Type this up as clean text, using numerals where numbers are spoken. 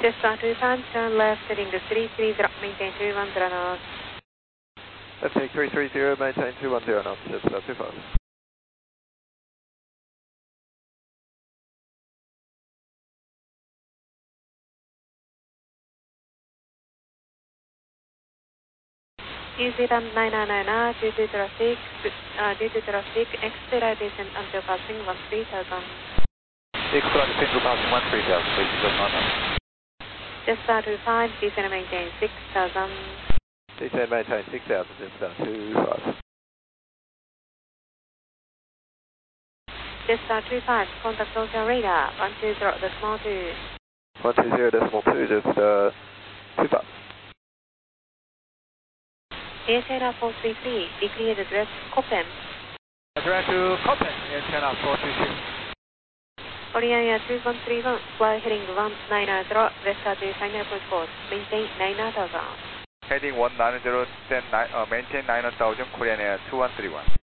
Jetstar 25, turn left heading to 330, maintain 310 knots. Left take 330, maintain 210 knots, Jetstar 25. EasyRun 999, due to traffic, expedition until passing 13,000. Expedition until passing 13,000, please just on that. Jetstar 25, descend maintain 6,000. Descend maintain 6,000, Jetstar 25. Jetstar 25, contact Ocean radar, 120.2. 120.2, Jetstar 25. ASLR 433, declared address Koppen. Address to Koppen, ASLR 433. Korean Air 3131, fly heading 190, Jetstar 29.4, maintain 9,000. Heading 190, then maintain 9,000, Korean Air 2131.